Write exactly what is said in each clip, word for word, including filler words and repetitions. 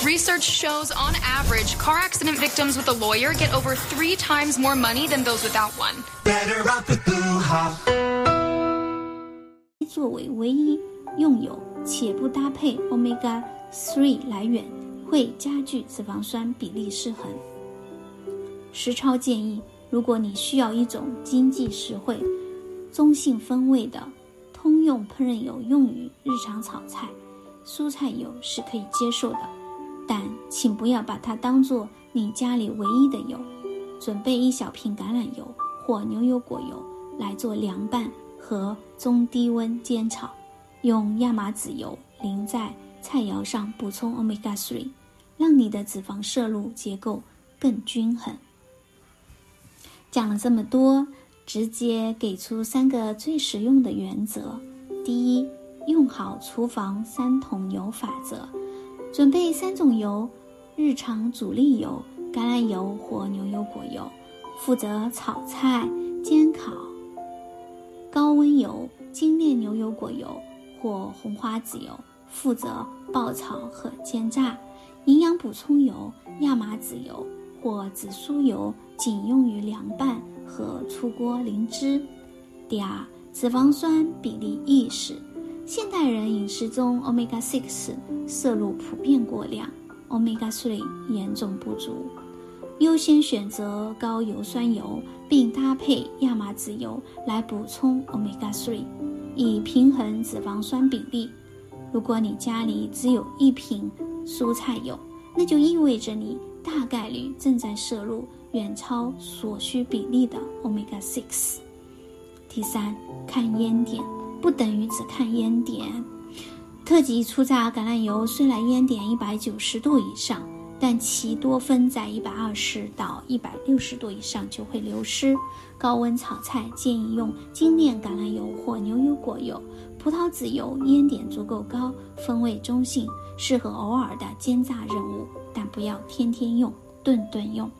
Research shows, on average, car accident victims with a lawyer get over three times more money than those without one. Better off with Blue Hop. 作为唯一拥有且不搭配 omega 三 来源，会加剧脂肪酸比例失衡。实操建议，如果你需要一种经济实惠、中性风味的通用烹饪油用于日常炒菜，蔬菜油是可以接受的，但请不要把它当作你家里唯一的油。准备一小瓶橄榄油或牛油果油来做凉拌和中低温煎炒，用亚麻籽油淋在菜肴上补充 omega 三， 让你的脂肪摄入结构更均衡。讲了这么多，直接给出三个最实用的原则。第一，用好厨房三桶油法则，准备三种油：日常主力油、橄榄油或牛油果油，负责炒菜、煎烤；高温油、精炼牛油果油或红花籽油，负责爆炒和煎炸；营养补充油、亚麻籽油或紫苏油仅用于凉拌和出锅淋汁。第二，脂肪酸比例意识。现代人饮食中 omega 六 摄入普遍过量， omega 三 严重不足，优先选择高油酸油，并搭配亚麻籽油来补充 omega 三， 以平衡脂肪酸比例。如果你家里只有一瓶蔬菜油，那就意味着你大概率正在摄入远超所需比例的 omega 六。 第三，看烟点不等于只看烟点。特级初榨橄榄油虽然烟点一百九十度以上，但其多酚在一百二十到一百六十度以上就会流失。高温炒菜建议用精炼橄榄油或牛油果油。葡萄籽油烟点足够高，风味中性，适合偶尔的煎炸任务，但不要天天用，顿顿用。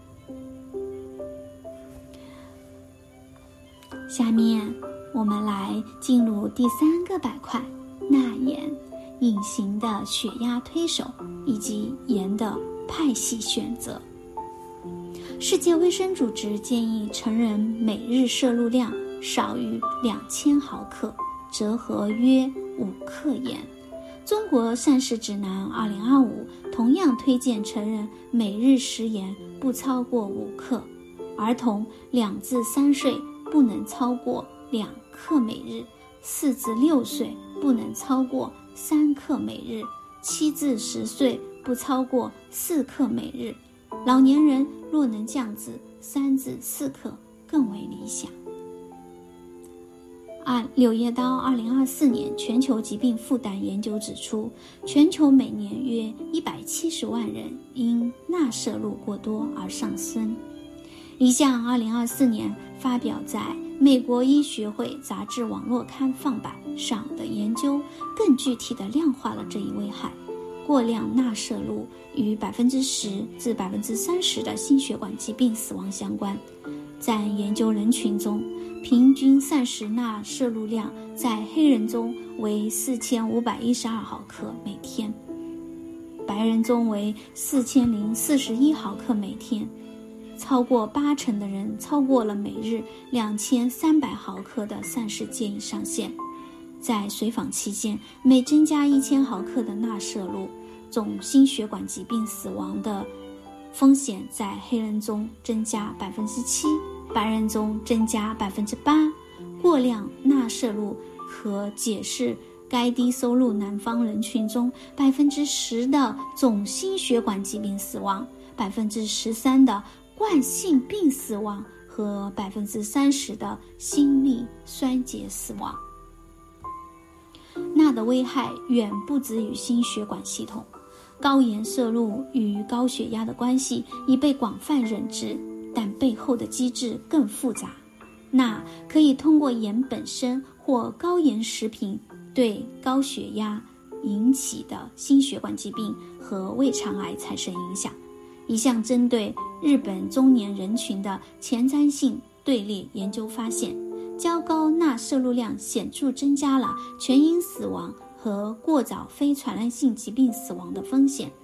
下面我们来进入第三个板块，钠盐，隐形的血压推手以及盐的派系选择。世界卫生组织建议成人每日摄入量少于两千毫克，折合约五克盐。中国膳食指南二零二五同样推荐成人每日食盐不超过五克，儿童两至三岁不能超过两克每日，四至六岁不能超过三克每日，七至十岁不超过四克每日，老年人若能降至三至四克更为理想。按柳叶刀二零二四年全球疾病负担研究指出，全球每年约一百七十万人因钠摄入过多而丧生。一项二零二四年发表在美国医学会杂志网络刊放版上的研究，更具体地量化了这一危害。过量钠摄入与百分之十至百分之三十的心血管疾病死亡相关。在研究人群中，平均膳食钠摄入量在黑人中为四千五百一十二毫克每天，白人中为四千零四十一毫克每天。超过八成的人超过了每日两千三百毫克的膳食建议上限。在随访期间，每增加一千毫克的钠摄入，总心血管疾病死亡的风险在黑人中增加百分之七，白人中增加百分之八。过量钠摄入可解释该低收入南方人群中百分之十的总心血管疾病死亡，百分之十三的冠性病死亡和百分之三十的心力衰竭死亡。钠的危害远不止于心血管系统，高盐摄入与高血压的关系已被广泛认知，但背后的机制更复杂。钠可以通过盐本身或高盐食品对高血压引起的心血管疾病和胃肠癌产生影响。一项针对日本中年人群的前瞻性队列研究发现，较高钠摄入量显著增加了全因死亡和过早非传染性疾病死亡的风险。